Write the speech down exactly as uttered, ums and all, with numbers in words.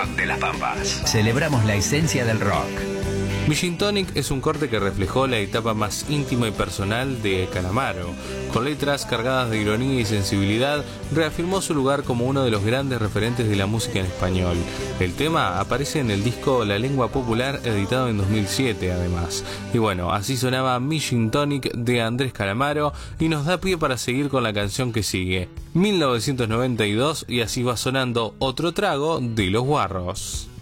rock de las Pampas. Celebramos la esencia del rock. Mi Gin Tonic es un corte que reflejó la etapa más íntima y personal de Calamaro. Con letras cargadas de ironía y sensibilidad, reafirmó su lugar como uno de los grandes referentes de la música en español. El tema aparece en el disco La Lengua Popular, editado en dos mil siete además. Y bueno, así sonaba Mi Gin Tonic de Andrés Calamaro, y nos da pie para seguir con la canción que sigue, mil novecientos noventa y dos, y así va sonando Otro Trago de Los Guarros.